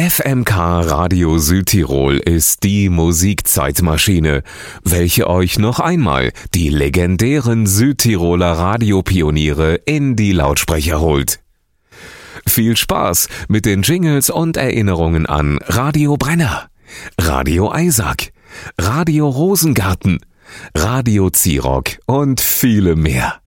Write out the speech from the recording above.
FMK Radio Südtirol ist die Musikzeitmaschine, welche euch noch einmal die legendären Südtiroler Radiopioniere in die Lautsprecher holt. Viel Spaß mit den Jingles und Erinnerungen an Radio Brenner, Radio Eisack, Radio Rosengarten, Radio Zirock und viele mehr.